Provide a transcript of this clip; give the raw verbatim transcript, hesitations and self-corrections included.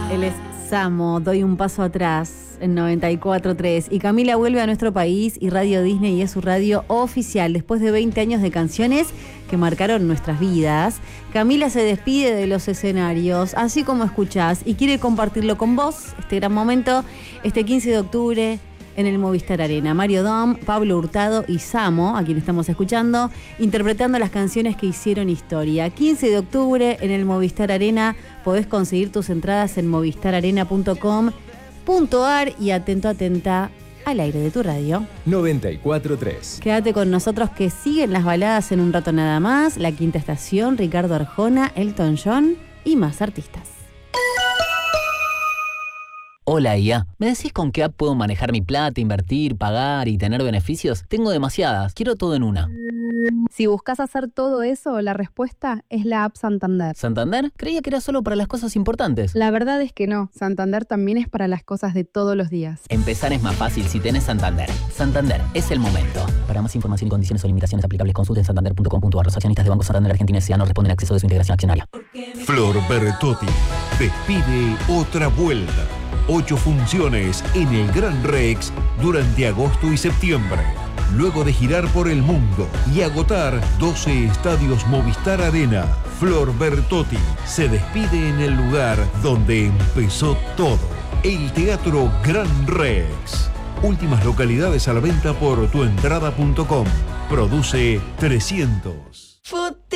Él es Samo, Doy un paso atrás en noventa y cuatro punto tres. Y Camila vuelve a nuestro país y Radio Disney es su radio oficial. Después de veinte años de canciones que marcaron nuestras vidas, Camila se despide de los escenarios, así como escuchás, y quiere compartirlo con vos, este gran momento, este quince de octubre en el Movistar Arena. Mario Dom, Pablo Hurtado y Samo, a quien estamos escuchando, interpretando las canciones que hicieron historia. quince de octubre en el Movistar Arena. Podés conseguir tus entradas en movistar arena punto com punto ar y atento, atenta al aire de tu radio. noventa y cuatro punto tres. Quédate con nosotros que siguen las baladas en un rato nada más. La Quinta Estación, Ricardo Arjona, Elton John y más artistas. Hola I A, ¿me decís con qué app puedo manejar mi plata, invertir, pagar y tener beneficios? Tengo demasiadas, quiero todo en una. Si buscas hacer todo eso, la respuesta es la app Santander. ¿Santander? Creía que era solo para las cosas importantes. La verdad es que no, Santander también es para las cosas de todos los días. Empezar es más fácil si tenés Santander. Santander, es el momento. Para más información y condiciones o limitaciones aplicables, consulten santander punto com punto ar. Los accionistas de Banco Santander Argentina S A no responden a acceso de su integración accionaria. Flor Bertotti despide otra vuelta. Ocho funciones en el Gran Rex durante agosto y septiembre. Luego de girar por el mundo y agotar doce estadios Movistar Arena, Flor Bertotti se despide en el lugar donde empezó todo, el Teatro Gran Rex. Últimas localidades a la venta por tu entrada punto com. Produce trescientos.